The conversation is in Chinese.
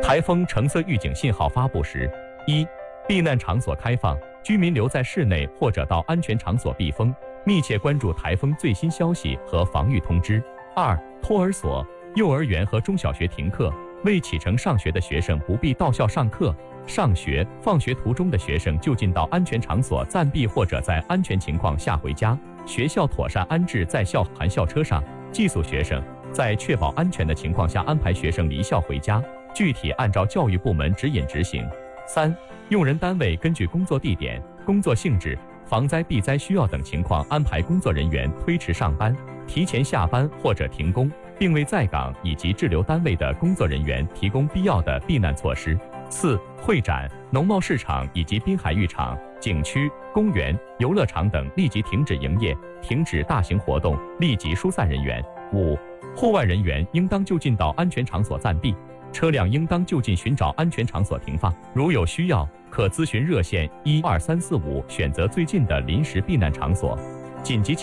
台风橙色预警信号发布时：1、避难场所开放，居民留在室内或者到安全场所避风，密切关注台风最新消息和防御通知。2、托儿所、幼儿园和中小学停课，未启程上学的学生不必到校上课。上学、放学途中的学生就近到安全场所暂避，或者在安全情况下回家。学校妥善安置在校含校车上，寄宿学生，在确保安全的情况下安排学生离校回家，具体按照教育部门指引执行。3、用人单位根据工作地点、工作性质、防灾避灾需要等情况安排工作人员推迟上班、提前下班或者停工，并为在岗以及滞留单位的工作人员提供必要的避难措施。4、会展、农贸市场以及滨海浴场、景区、公园、游乐场等立即停止营业，停止大型活动，立即疏散人员。5、户外人员应当就近到安全场所暂避，车辆应当就近寻找安全场所停放，如有需要，可咨询热线12345，选择最近的临时避难场所。紧急